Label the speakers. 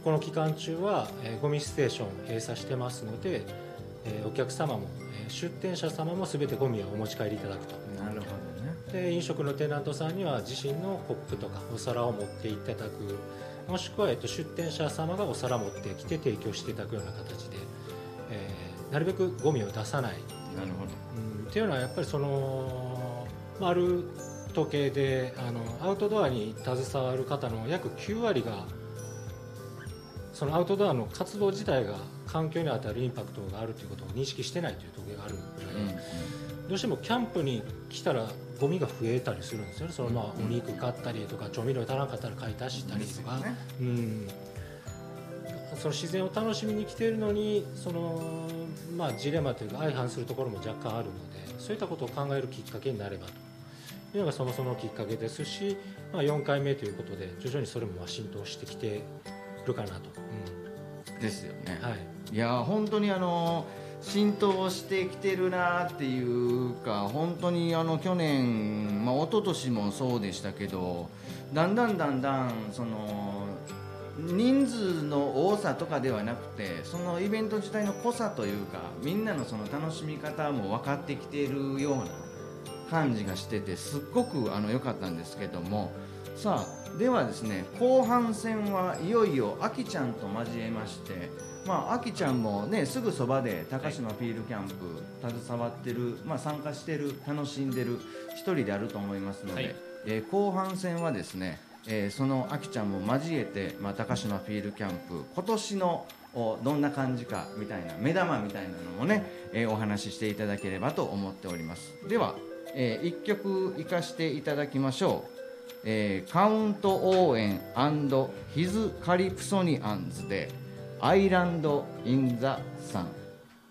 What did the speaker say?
Speaker 1: この期間中は、ゴミステーションを閉鎖してますので、お客様も、出店者様も全てゴミをお持ち帰りいただくと。
Speaker 2: なるほどね。
Speaker 1: で飲食のテナントさんには自身のコップとかお皿を持っていただく、もしくは、出店者様がお皿を持ってきて提供していただくような形で、なるべくゴミを出さない。
Speaker 2: なるほど。
Speaker 1: っていうのはやっぱりある統計でアウトドアに携わる方の約9割がそのアウトドアの活動自体が環境に与えるインパクトがあるということを認識してないという統計があるので、どうしてもキャンプに来たらゴミが増えたりするんですよね。お肉買ったりとか調味料足らなかったら買い足したりとか、その自然を楽しみに来ているのにジレンマというか相反するところも若干あるので、そういったことを考えるきっかけになればというのがそもそもきっかけですし、4回目ということで徐々にそれも浸透してきているかなと、
Speaker 2: ですよね。
Speaker 1: はい、
Speaker 2: いや本当に浸透してきてるなっていうか、本当に去年、一昨年もそうでしたけど、だんだんその人数の多さとかではなくて、そのイベント自体の濃さというか、みんなのその楽しみ方も分かってきているような感じがしてて、すっごく良かったんですけども、さあではですね、後半戦はいよいよあきちゃんと交えまして、あきちゃんもねすぐそばで高島フィールキャンプ携わってる、参加してる、楽しんでる一人であると思いますので、後半戦はですね、そのあきちゃんも交えて、高島フィールキャンプ今年のどんな感じかみたいな目玉みたいなのもね、お話ししていただければと思っております。では、1曲いかしていただきましょう。カウント応援&ヒズカリプソニアンズでアイランド・イン・ザ・サン。